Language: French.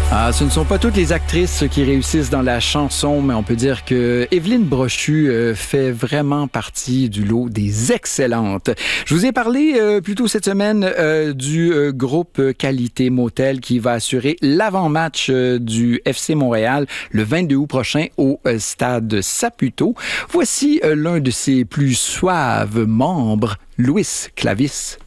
Ah, ce ne sont pas toutes les actrices qui réussissent dans la chanson, mais on peut dire que Évelyne Brochu fait vraiment partie du lot des excellentes. Je vous ai parlé plus tôt cette semaine du groupe Qualité Motel qui va assurer l'avant-match du FC Montréal le 22 août prochain au stade Saputo. Voici l'un de ses plus suaves membres, Louis Clavis.